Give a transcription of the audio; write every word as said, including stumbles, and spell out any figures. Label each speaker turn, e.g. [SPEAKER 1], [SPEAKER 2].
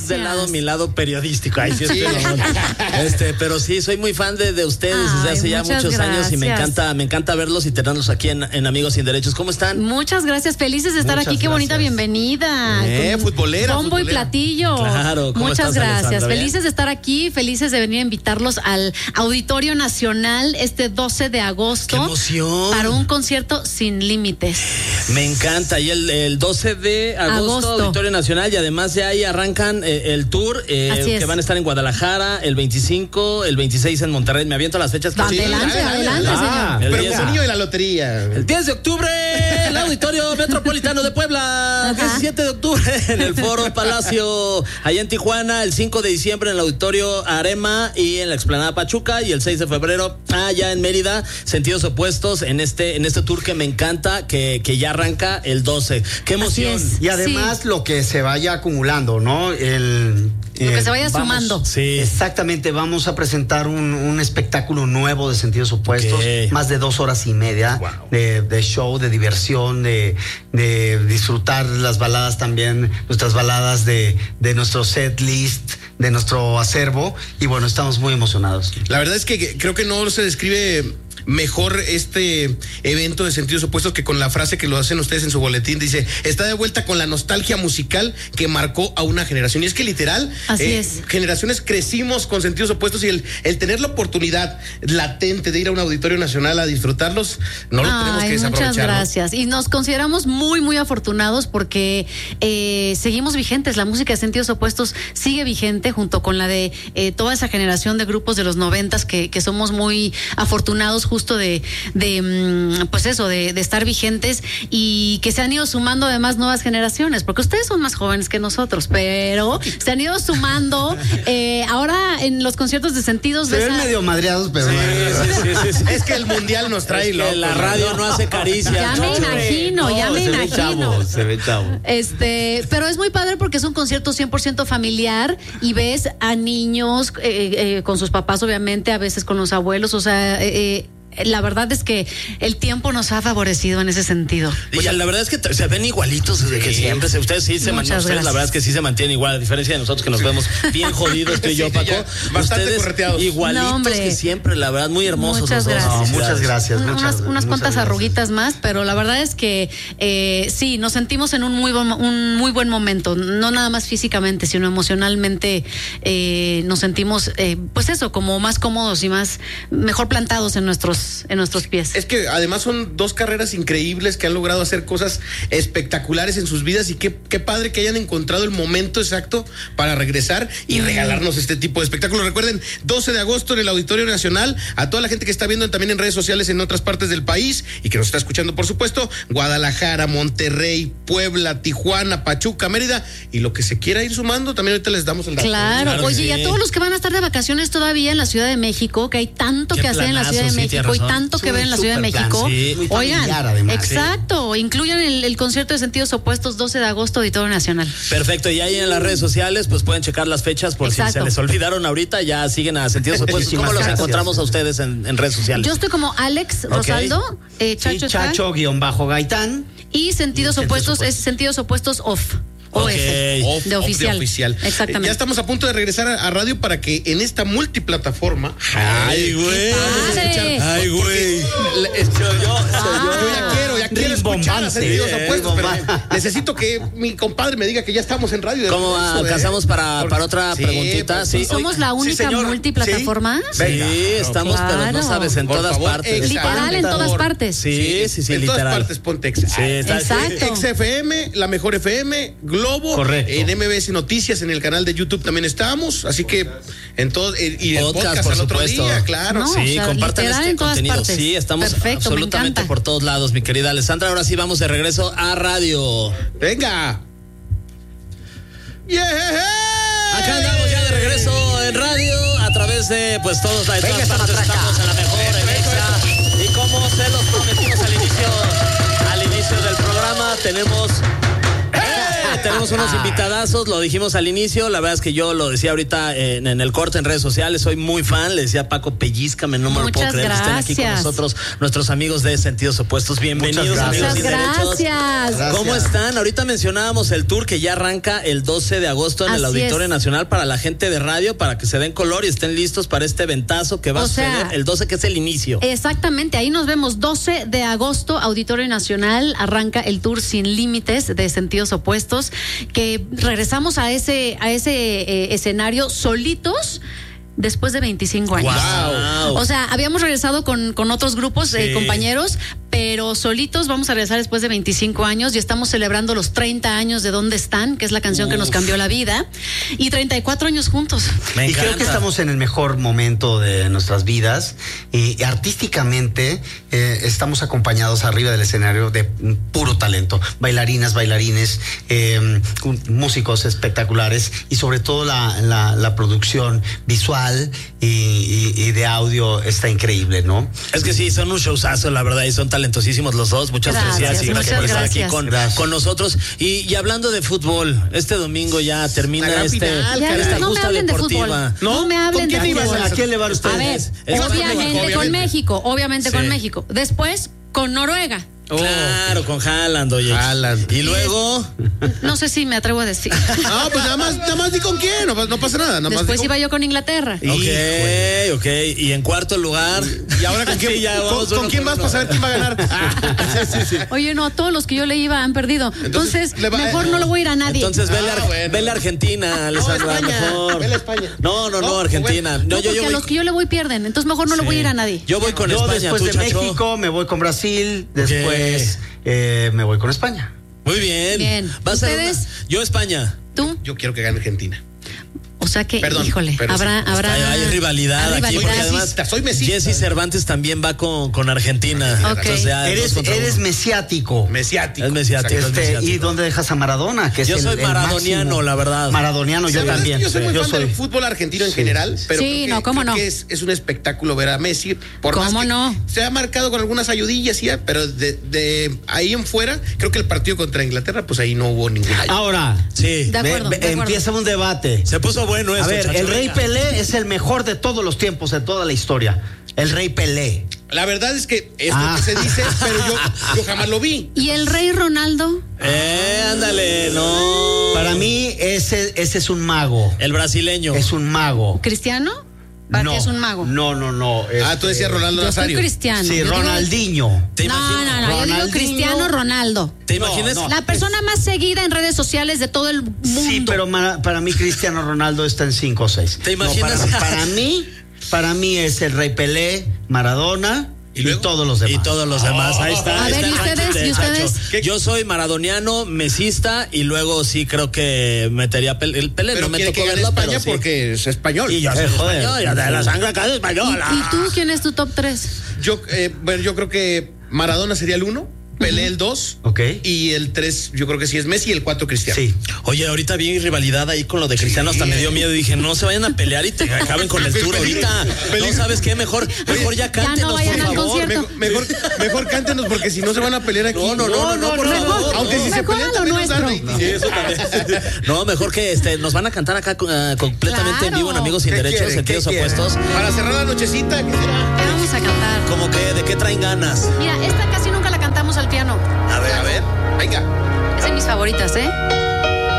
[SPEAKER 1] más del lado, mi lado periodístico. Ay, sí, sí. este, pero sí, soy muy fan de, de ustedes Ay, desde hace ya muchos gracias. años y me encanta, me encanta verlos y tenerlos aquí en, en Amigos Sin Derechos. ¿Cómo están?
[SPEAKER 2] Muchas gracias, felices de estar
[SPEAKER 1] muchas
[SPEAKER 2] aquí. Qué
[SPEAKER 1] gracias.
[SPEAKER 2] bonita bienvenida.
[SPEAKER 1] Eh, futbolera.
[SPEAKER 2] Bombo
[SPEAKER 1] futbolera.
[SPEAKER 2] y platillo.
[SPEAKER 1] Claro. ¿Cómo
[SPEAKER 2] Muchas
[SPEAKER 1] estás,
[SPEAKER 2] gracias.
[SPEAKER 1] Alessandra?
[SPEAKER 2] Felices de estar aquí, felices de venir a invitarlos al Auditorio Nacional este doce de agosto.
[SPEAKER 1] ¡Qué emoción!
[SPEAKER 2] Para un concierto sin límites.
[SPEAKER 1] Me encanta. Y el, el doce de agosto,
[SPEAKER 2] Agosto.
[SPEAKER 1] Auditorio Nacional, y además de ahí arrancan eh, el tour eh, que van a estar en Guadalajara el veinticinco, el veintiséis en Monterrey. Me aviento las fechas.
[SPEAKER 2] Adelante, sí, adelante,
[SPEAKER 1] ah,
[SPEAKER 2] señor.
[SPEAKER 3] Pero como niño de la lotería.
[SPEAKER 1] El diez de octubre, el Auditorio Metropolitano de Puebla. Ajá. diecisiete de octubre en el Foro Palacio, allá en Tijuana. El cinco de diciembre en el Auditorio Arema y en la Explanada Pachuca. Y el seis de febrero allá en Mérida. Sentidos opuestos en este, en este tour que me encanta, que, que ya arranca el doce. ¡Qué emoción!
[SPEAKER 4] Y además sí. lo que se vaya acumulando, ¿no? El,
[SPEAKER 2] lo eh, que se vaya vamos, sumando.
[SPEAKER 1] Sí.
[SPEAKER 4] Exactamente, vamos a presentar un, un espectáculo nuevo de Sentidos Opuestos, okay. más de dos horas y media wow. de, de show, de diversión, de, de disfrutar las baladas también, nuestras baladas de, de nuestro set list, de nuestro acervo, y bueno, estamos muy emocionados.
[SPEAKER 3] La verdad es que creo que no se describe mejor este evento de Sentidos Opuestos que con la frase que lo hacen ustedes en su boletín. Dice, está de vuelta con la nostalgia musical que marcó a una generación. Y es que literal,
[SPEAKER 2] Así
[SPEAKER 3] eh,
[SPEAKER 2] es.
[SPEAKER 3] generaciones crecimos con Sentidos Opuestos, y el, el tener la oportunidad latente de ir a un auditorio nacional a disfrutarlos, no lo
[SPEAKER 2] Ay,
[SPEAKER 3] tenemos que desaprovechar.
[SPEAKER 2] Muchas gracias. ¿No? Y nos consideramos muy, muy afortunados porque eh, seguimos vigentes. La música de Sentidos Opuestos sigue vigente junto con la de eh, toda esa generación de grupos de los noventas que, que somos muy afortunados justo de, de pues eso, de, de estar vigentes y que se han ido sumando además nuevas generaciones, porque ustedes son más jóvenes que nosotros, pero se han ido sumando eh, ahora en los conciertos de Sentidos.
[SPEAKER 4] Se ven esa... medio madreados, pero
[SPEAKER 3] sí, sí, sí, sí, sí. Es que el mundial nos trae
[SPEAKER 1] es que la radio no hace caricias.
[SPEAKER 2] Ya me imagino,
[SPEAKER 1] no,
[SPEAKER 2] ya me
[SPEAKER 1] se
[SPEAKER 2] imagino.
[SPEAKER 1] Ve chavo, se ve chavo.
[SPEAKER 2] Este, pero es muy padre porque es un concierto cien por ciento familiar y ves a niños eh, eh, con sus papás, obviamente, a veces con los abuelos, o sea, eh, la verdad es que el tiempo nos ha favorecido en ese sentido.
[SPEAKER 1] Y pues, la verdad es que se ven igualitos desde sí. que siempre. Ustedes sí se mantienen, ustedes la verdad es que sí se mantienen igual, a diferencia de nosotros que nos vemos bien jodidos, tú y yo, Paco.
[SPEAKER 3] Sí, bastante
[SPEAKER 1] ustedes
[SPEAKER 3] correteados.
[SPEAKER 1] Igualitos no, que siempre, la verdad, muy hermosos.
[SPEAKER 2] Muchas gracias.
[SPEAKER 4] No, muchas gracias.
[SPEAKER 2] Unas,
[SPEAKER 4] muchas,
[SPEAKER 2] unas
[SPEAKER 4] muchas
[SPEAKER 2] cuantas
[SPEAKER 4] gracias.
[SPEAKER 2] arruguitas más, pero la verdad es que eh, sí, nos sentimos en un muy buen, un muy buen momento, no nada más físicamente, sino emocionalmente eh, nos sentimos, eh, pues eso, como más cómodos y más, mejor plantados en nuestros, en nuestros pies.
[SPEAKER 3] Es que además son dos carreras increíbles que han logrado hacer cosas espectaculares en sus vidas, y qué, qué padre que hayan encontrado el momento exacto para regresar y mm. regalarnos este tipo de espectáculos. Recuerden, doce de agosto en el Auditorio Nacional, a toda la gente que está viendo también en redes sociales en otras partes del país y que nos está escuchando, por supuesto, Guadalajara, Monterrey, Puebla, Tijuana, Pachuca, Mérida, y lo que se quiera ir sumando, también ahorita les damos el dato.
[SPEAKER 2] Claro, claro oye, sí. y a todos los que van a estar de vacaciones todavía en la Ciudad de México, que hay tanto qué que hacer en la Ciudad de sí, México y tanto que ver en la Ciudad de México.
[SPEAKER 1] Sí.
[SPEAKER 2] Oigan,
[SPEAKER 4] además,
[SPEAKER 2] exacto,
[SPEAKER 4] sí.
[SPEAKER 2] incluyan el, el concierto de Sentidos Opuestos doce de agosto, Auditorio Nacional.
[SPEAKER 1] Perfecto, y ahí en las redes sociales pues pueden checar las fechas por exacto. si se les olvidaron ahorita, ya siguen a Sentidos Opuestos. ¿Cómo los gracias. encontramos a ustedes en, en redes sociales?
[SPEAKER 2] Yo estoy como Alex Rosaldo, okay. eh, Chacho,
[SPEAKER 4] sí, Chacho guión bajo Gaitán.
[SPEAKER 2] Y Sentidos Opuestos es Sentidos Opuestos Off.
[SPEAKER 1] Okay.
[SPEAKER 2] Off, de oficial.
[SPEAKER 3] De oficial.
[SPEAKER 2] Exactamente.
[SPEAKER 3] Ya estamos a punto de regresar a, a radio para que en esta multiplataforma.
[SPEAKER 1] Ay, güey. Ay, güey.
[SPEAKER 3] Yo, yo, ah, yo ya quiero, ya quiero escuchar a Sentidos eh, Opuestos, pero necesito que mi compadre me diga que ya estamos en radio.
[SPEAKER 1] ¿Cómo alcanzamos eh? para, Por, para otra sí, preguntita?
[SPEAKER 2] Pues, sí. ¿Somos la única sí, multiplataforma?
[SPEAKER 1] Sí, Venga, sí estamos, claro. pero no sabes, en Por todas favor, partes.
[SPEAKER 2] Exacto. Literal, en todas partes.
[SPEAKER 1] Sí, sí, sí, sí
[SPEAKER 3] en
[SPEAKER 1] literal.
[SPEAKER 3] todas partes, ponte X.
[SPEAKER 1] Sí, está,
[SPEAKER 2] exacto.
[SPEAKER 3] X F M, la mejor F M, Globo.
[SPEAKER 1] Correcto.
[SPEAKER 3] En M B S Noticias, en el canal de YouTube también estamos, así que en todo eh, y el podcast, podcast
[SPEAKER 1] por
[SPEAKER 3] al otro
[SPEAKER 1] supuesto.
[SPEAKER 3] día, claro.
[SPEAKER 2] No,
[SPEAKER 1] sí,
[SPEAKER 2] o sea,
[SPEAKER 1] compartan este contenido.
[SPEAKER 2] Partes.
[SPEAKER 1] Sí, estamos
[SPEAKER 2] Perfecto,
[SPEAKER 1] absolutamente por todos lados, mi querida Alessandra. Ahora sí vamos de regreso a radio.
[SPEAKER 3] Venga. Yeah.
[SPEAKER 1] Acá andamos ya de regreso en radio a través de pues todos de todas partes estamos en la mejor en Exa. Y como se los prometimos al inicio al inicio del programa, tenemos ¡Hey! tenemos unos invitadazos, lo dijimos al inicio, la verdad es que yo lo decía ahorita en, en el corte en redes sociales, soy muy fan, le decía a Paco, pellízcame, no me lo puedo creer que estén aquí con nosotros, nuestros amigos de Sentidos Opuestos. Bienvenidos, amigos sin derechos.
[SPEAKER 2] Gracias.
[SPEAKER 1] ¿Cómo están? Ahorita mencionábamos el tour que ya arranca el doce de agosto en Así el Auditorio es. Nacional para la gente de radio, para que se den color y estén listos para este ventazo que va o a suceder sea, el doce, que es el inicio.
[SPEAKER 2] Exactamente, ahí nos vemos, doce de agosto, Auditorio Nacional, arranca el tour Sin Límites de Sentidos Opuestos, que regresamos a ese, a ese eh, escenario solitos después de veinticinco años.
[SPEAKER 1] Wow.
[SPEAKER 2] O sea, habíamos regresado con, con otros grupos, sí. eh, compañeros, pero solitos vamos a regresar después de veinticinco años y estamos celebrando los treinta años de ¿Dónde están?, que es la canción Uf. que nos cambió la vida, y treinta y cuatro años juntos.
[SPEAKER 4] Me y creo que estamos en el mejor momento de nuestras vidas y, y artísticamente eh, estamos acompañados arriba del escenario de puro talento, bailarinas, bailarines, eh, músicos espectaculares y sobre todo la, la, la producción visual Y, y, y de audio está increíble, ¿no?
[SPEAKER 1] Es que sí, son un showzazo, la verdad, y son talentosísimos los dos. Muchas gracias, gracias y gracias por estar aquí con, con nosotros. Y, y hablando de fútbol, este domingo ya termina este,
[SPEAKER 2] final, ya, esta
[SPEAKER 1] no
[SPEAKER 2] justa
[SPEAKER 1] me
[SPEAKER 2] deportiva.
[SPEAKER 1] De
[SPEAKER 2] ¿No? no me hablen
[SPEAKER 1] de
[SPEAKER 2] fútbol.
[SPEAKER 4] ¿A quién le van ustedes?
[SPEAKER 2] A ver,
[SPEAKER 1] es
[SPEAKER 2] obviamente, obviamente con México, obviamente sí. con México. Después con Noruega.
[SPEAKER 1] Oh, claro, con Haaland, oye. Haaland. Y luego.
[SPEAKER 2] No sé si me atrevo a decir.
[SPEAKER 3] No, pues nada más, nada más di con quién, no, no pasa nada. nada
[SPEAKER 2] Después
[SPEAKER 3] más
[SPEAKER 2] iba yo con Inglaterra.
[SPEAKER 1] Ok, ok. Y en cuarto lugar.
[SPEAKER 3] ¿Y ahora con quién, sí, ya con, con quién vas para saber quién va a ganar? Ah, sí, sí, sí.
[SPEAKER 2] Oye, no, todos los que yo le iba han perdido. Entonces, Entonces va, mejor eh, no lo voy a ir a nadie.
[SPEAKER 1] Entonces, vele, ah, bueno. vele a Argentina, Alessandra,
[SPEAKER 3] no, España,
[SPEAKER 1] mejor.
[SPEAKER 3] Vele a España.
[SPEAKER 1] No, no, no, no Argentina.
[SPEAKER 2] Bueno. No,
[SPEAKER 1] no, yo,
[SPEAKER 2] porque
[SPEAKER 1] yo voy...
[SPEAKER 2] a los que yo le voy pierden. Entonces, mejor no sí. lo voy a ir a nadie.
[SPEAKER 1] Yo voy con
[SPEAKER 4] yo
[SPEAKER 1] España.
[SPEAKER 4] Después
[SPEAKER 1] ¿tú,
[SPEAKER 4] de
[SPEAKER 1] chacho?
[SPEAKER 4] México, me voy con Brasil. Después. Okay. Eh, me voy con España.
[SPEAKER 1] Muy bien.
[SPEAKER 2] Bien.
[SPEAKER 1] ¿Vas ¿Ustedes? A una... Yo España.
[SPEAKER 2] ¿Tú?
[SPEAKER 3] Yo quiero que gane Argentina.
[SPEAKER 2] O sea que,
[SPEAKER 3] perdón,
[SPEAKER 2] híjole, habrá,
[SPEAKER 3] sí.
[SPEAKER 2] habrá.
[SPEAKER 1] Hay, hay rivalidad
[SPEAKER 2] hay
[SPEAKER 1] aquí,
[SPEAKER 2] rivalidad.
[SPEAKER 1] porque además
[SPEAKER 3] soy mesista.
[SPEAKER 1] Jesse Cervantes también va con, con Argentina.
[SPEAKER 2] Okay.
[SPEAKER 1] Entonces, ya
[SPEAKER 4] eres eres mesiático.
[SPEAKER 3] Mesiático.
[SPEAKER 1] Es mesiático.
[SPEAKER 4] Este,
[SPEAKER 1] es mesiático.
[SPEAKER 4] ¿Y dónde dejas a Maradona? Que es
[SPEAKER 1] yo
[SPEAKER 4] el,
[SPEAKER 1] soy maradoniano, la verdad.
[SPEAKER 4] Maradoniano, yo también.
[SPEAKER 3] Yo soy muy
[SPEAKER 4] yo
[SPEAKER 3] fan
[SPEAKER 4] soy...
[SPEAKER 3] del fútbol argentino en sí. general, pero
[SPEAKER 2] sí,
[SPEAKER 3] creo que,
[SPEAKER 2] no, ¿cómo
[SPEAKER 3] creo
[SPEAKER 2] no?
[SPEAKER 3] que es, es un espectáculo ver a Messi. Por
[SPEAKER 2] ¿Cómo
[SPEAKER 3] más que
[SPEAKER 2] no?
[SPEAKER 3] Se ha marcado con algunas ayudillas, ¿sí? Pero de, de ahí en fuera, creo que el partido contra Inglaterra, pues ahí no hubo ninguna ayuda.
[SPEAKER 4] Ahora,
[SPEAKER 1] sí.
[SPEAKER 2] De acuerdo,
[SPEAKER 4] ve,
[SPEAKER 2] de acuerdo.
[SPEAKER 4] Empieza un debate.
[SPEAKER 1] Se puso bueno eso.
[SPEAKER 4] A ver,
[SPEAKER 1] chacho,
[SPEAKER 4] el Rey
[SPEAKER 1] venga.
[SPEAKER 4] Pelé es el mejor de todos los tiempos, de toda la historia. El Rey Pelé.
[SPEAKER 3] La verdad es que es
[SPEAKER 4] Ah.
[SPEAKER 3] lo que se dice, pero yo, yo jamás lo vi.
[SPEAKER 2] ¿Y el Rey Ronaldo?
[SPEAKER 1] Eh, ándale, no.
[SPEAKER 4] Para mí, ese, ese es un mago.
[SPEAKER 1] El brasileño.
[SPEAKER 4] Es un mago.
[SPEAKER 2] ¿Cristiano? ¿Para
[SPEAKER 4] no,
[SPEAKER 2] qué es un mago?
[SPEAKER 4] No, no, no.
[SPEAKER 3] Ah,
[SPEAKER 4] este,
[SPEAKER 3] tú decías Ronaldo
[SPEAKER 2] yo
[SPEAKER 3] Nazario.
[SPEAKER 2] soy cristiano.
[SPEAKER 4] Sí,
[SPEAKER 2] yo
[SPEAKER 4] Ronaldinho.
[SPEAKER 2] Digo...
[SPEAKER 1] ¿Te
[SPEAKER 2] no,
[SPEAKER 1] imaginas?
[SPEAKER 2] no, no, yo digo Cristiano Ronaldo.
[SPEAKER 1] ¿Te imaginas?
[SPEAKER 4] No, no.
[SPEAKER 2] La persona más seguida en redes sociales de todo el mundo.
[SPEAKER 4] Sí, pero para, para mí Cristiano Ronaldo está en cinco o seis.
[SPEAKER 1] ¿Te imaginas?
[SPEAKER 4] No, para, para mí, para mí es el Rey Pelé, Maradona y,
[SPEAKER 3] ¿Y,
[SPEAKER 4] y todos los demás.
[SPEAKER 1] Y todos los demás. Ahí está.
[SPEAKER 2] A
[SPEAKER 1] ahí
[SPEAKER 2] ver,
[SPEAKER 1] está
[SPEAKER 2] ¿y
[SPEAKER 1] el
[SPEAKER 2] ustedes?
[SPEAKER 1] ranking de
[SPEAKER 2] ¿Y ustedes?
[SPEAKER 1] Chacho. Yo soy maradoniano, mesista y luego sí creo que metería Pel el Pelé.
[SPEAKER 3] Pero
[SPEAKER 1] no me
[SPEAKER 3] quiere
[SPEAKER 1] tocó
[SPEAKER 3] que gane
[SPEAKER 1] verlo,
[SPEAKER 3] España
[SPEAKER 1] pero sí.
[SPEAKER 3] porque es español.
[SPEAKER 1] Y yo soy
[SPEAKER 4] Eh, joder.
[SPEAKER 1] español, yo de la sangre acá es española.
[SPEAKER 2] ¿Y, ¿Y tú quién es tu top tres?
[SPEAKER 3] Yo, eh, bueno, yo creo que Maradona sería el uno, Pelé el dos,
[SPEAKER 4] Ok.
[SPEAKER 3] y el tres yo creo que sí es Messi y el cuatro Cristiano.
[SPEAKER 4] Sí.
[SPEAKER 1] Oye, ahorita vi rivalidad ahí con lo de Cristiano, hasta me dio miedo y dije, no se vayan a pelear y te acaben con el tour ahorita. No, ¿sabes qué? Mejor, mejor ya cántenos,
[SPEAKER 2] no vayan
[SPEAKER 1] por
[SPEAKER 2] al
[SPEAKER 1] favor.
[SPEAKER 2] concierto.
[SPEAKER 3] Mejor, mejor, mejor cántenos porque si no se van a pelear aquí.
[SPEAKER 1] No, no, no, no, no, por
[SPEAKER 2] mejor,
[SPEAKER 1] favor.
[SPEAKER 3] Aunque si se
[SPEAKER 2] mejor
[SPEAKER 3] pelean
[SPEAKER 2] a lo
[SPEAKER 3] también nos dan
[SPEAKER 2] nuestro.
[SPEAKER 3] rating.
[SPEAKER 1] Sí, eso también. No, mejor que este, nos van a cantar acá uh, completamente
[SPEAKER 2] Claro.
[SPEAKER 1] en vivo en Amigos Sin
[SPEAKER 4] ¿Qué
[SPEAKER 1] Derechos,
[SPEAKER 4] quieren?
[SPEAKER 1] Sentidos
[SPEAKER 4] ¿Qué quieren?
[SPEAKER 1] Opuestos.
[SPEAKER 3] Para cerrar la nochecita, ¿qué será?
[SPEAKER 2] ¿Qué vamos a cantar?
[SPEAKER 1] Como que, ¿de qué traen ganas?
[SPEAKER 2] Mira, esta casi nunca la cantamos al piano.
[SPEAKER 1] A ver,
[SPEAKER 3] A ver, venga.
[SPEAKER 2] Es de mis favoritas, ¿eh?